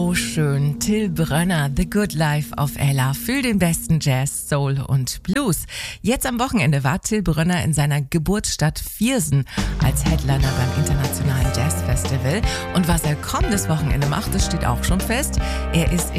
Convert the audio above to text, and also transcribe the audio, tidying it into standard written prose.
So schön. Till Brönner, The Good Life auf Ella. Fühl den besten Jazz, Soul und Blues. Jetzt am Wochenende war Till Brönner in seiner Geburtsstadt Viersen als Headliner beim Internationalen Jazz Festival. Und was er kommendes Wochenende macht, das steht auch schon fest. Er ist